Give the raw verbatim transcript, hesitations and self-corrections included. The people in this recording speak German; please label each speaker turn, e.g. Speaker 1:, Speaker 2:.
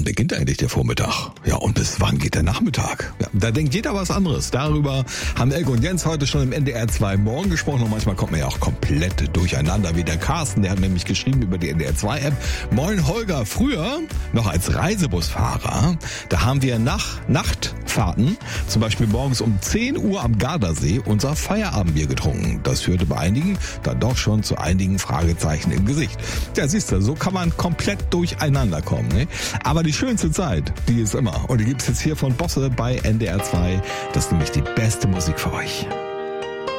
Speaker 1: beginnt eigentlich der Vormittag? Ja, und bis wann geht der Nachmittag? Ja, da denkt jeder was anderes. Darüber haben Elke und Jens heute schon im N D R zwei Morgen gesprochen und manchmal kommt man ja auch komplett durcheinander, wie der Carsten, der hat nämlich geschrieben über die N D R zwei App. Moin Holger, früher noch als Reisebusfahrer, da haben wir nach Nachtfahrten, zum Beispiel morgens um zehn Uhr am Gardasee, unser Feierabendbier getrunken. Das führte bei einigen dann doch schon zu einigen Fragezeichen im Gesicht. Ja, siehst du, so kann man komplett durcheinander kommen. Ne? Aber die schönste Zeit, die ist immer. Und die gibt's jetzt hier von Bosse bei N D R zwei. Das ist nämlich die beste Musik für euch.